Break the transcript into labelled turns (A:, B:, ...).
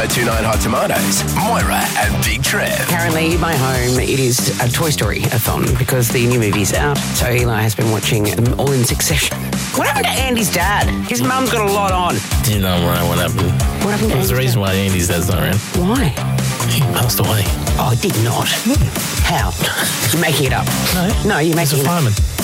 A: 1029 Hot Tomatoes, Moira and Big Trev.
B: Currently, my home, it is a Toy Story-a-thon because the new movie's out. So Eli has been watching them all in succession. What happened to Andy's dad? His mum's got a lot on.
C: You know, Ryan, what happened?
B: What happened to
C: There's a reason why Andy's dad's not around.
B: Why?
C: He passed away.
B: Oh, I did not. How? You're making it up.
C: No.
B: No, you're making
C: He's a
B: it up.
C: fireman.